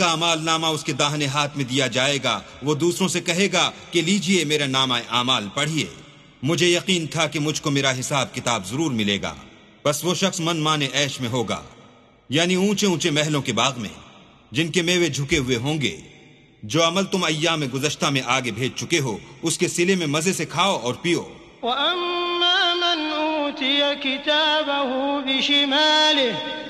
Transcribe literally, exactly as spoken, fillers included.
का अमाल नामा उसके दाहिने हाथ में दिया जाएगा। वो दूसरों से कहेगा कि लीजिए मेरा नामा अमाल पढ़िए। मुझे यकीन था कि मुझको मेरा हिसाब किताब जरूर मिलेगा। बस वो शख्स मन माने ऐश में होगा, यानी ऊंचे ऊंचे महलों के बाग में, जिनके मेवे झुके हुए होंगे। जो अमल तुम अय्याम में गुज़श्ता में आगे भेज चुके हो, उसके सिले में मजे से खाओ और पियो। वअम्मा मन ऊतिय किताबहु बिशिमालिह